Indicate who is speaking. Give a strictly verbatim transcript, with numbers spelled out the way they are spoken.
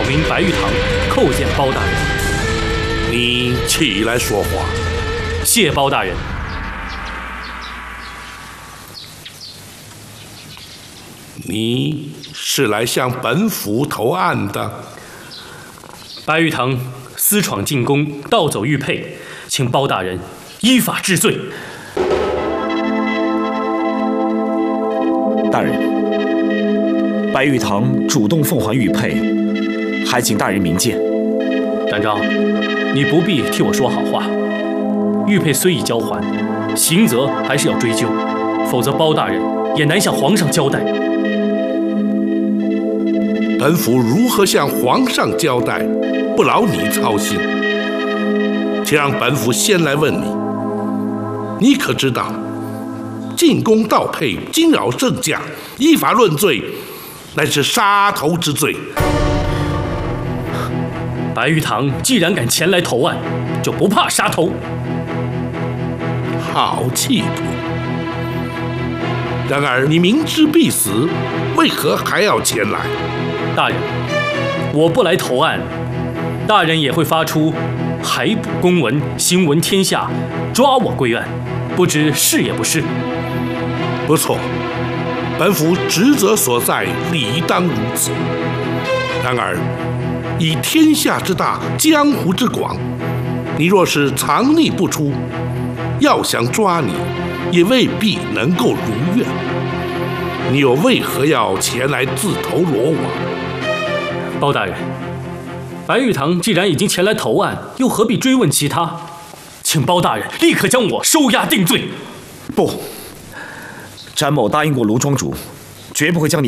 Speaker 1: 名白玉堂叩见包大人。
Speaker 2: 你起来说话。
Speaker 1: 谢包大人。
Speaker 2: 你是来向本府投案的？
Speaker 1: 白玉堂私闯进宫，盗走玉佩，请包大人依法治罪。
Speaker 3: 大人，白玉堂主动奉还玉佩，还请大人明鉴。
Speaker 1: 展昭，你不必替我说好话。玉佩虽已交还，刑责还是要追究，否则包大人也难向皇上交代。
Speaker 2: 本府如何向皇上交代，不劳你操心。且让本府先来问你，你可知道，进宫盗佩，惊扰圣驾，依法论罪，乃是杀头之罪。
Speaker 1: 白玉堂既然敢前来投案，就不怕杀头。
Speaker 2: 好企图！然而你明知必死，为何还要前来？
Speaker 1: 大人，我不来投案，大人也会发出海捕公文，新闻天下，抓我归案，不知是也不是？
Speaker 2: 不错，本府职责所在，理当如此。然而，以天下之大，江湖之广，你若是藏匿不出，要想抓你，也未必能够如愿。你又为何要前来自投罗网？
Speaker 1: 包大人，白玉堂既然已经前来投案，又何必追问其他？请包大人立刻将我收押定罪。
Speaker 3: 不，詹某答应过卢庄主，绝不会将你